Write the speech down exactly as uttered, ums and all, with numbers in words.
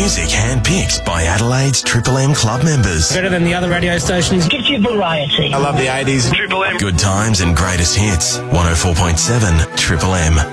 music handpicked by Adelaide's Triple M club members. Better than the other radio stations. Gives you variety. I love the eighties. Triple M. Good times and greatest hits. one oh four point seven Triple M.